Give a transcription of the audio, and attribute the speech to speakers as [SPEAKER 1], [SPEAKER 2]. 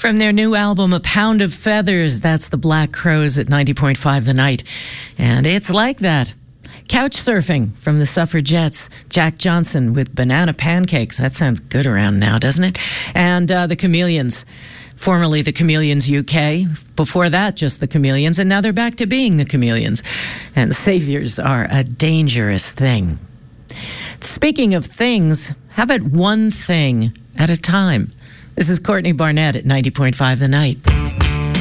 [SPEAKER 1] From their new album, A Pound of Feathers, that's the Black Crowes at 90.5 The Night. And it's like that. Couch Surfing from the Suffragettes. Jack Johnson with Banana Pancakes. That sounds good around now, doesn't it? And the Chameleons. Formerly the Chameleons UK. Before that, just the Chameleons. And now they're back to being the Chameleons. And saviors are a dangerous thing. Speaking of things, how about one thing at a time? This is Courtney Barnett at 90.5 The Night.